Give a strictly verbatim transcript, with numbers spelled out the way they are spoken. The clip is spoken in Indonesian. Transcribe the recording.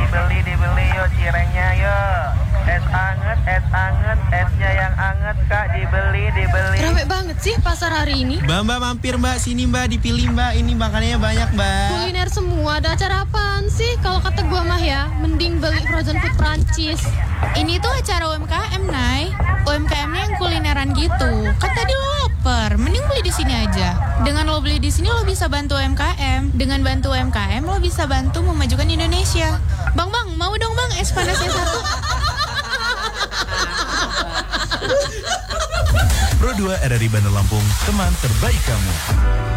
dibeli, dibeli yuk cirengnya yuk. Es anget, es anget, esnya yang anget kak, dibeli, dibeli. Rame banget sih pasar hari ini. Mbak, mbak mampir mbak, sini mbak, dipilih mbak, ini makanannya banyak mbak. Kuliner semua, ada acara apaan sih? Kalau kata gua mah ya, mending beli frozen food Prancis. Ini tuh acara U M K M, Nay. U M K M-nya yang kulineran gitu. Kan tadi lo lapar, mending beli di sini aja. Dengan lo beli di sini lo bisa bantu U M K M. Dengan bantu U M K M lo bisa bantu memajukan Indonesia. Bang, bang, mau dong bang es panasnya satu. Pro dua R R I Bandar Lampung, teman terbaik kamu.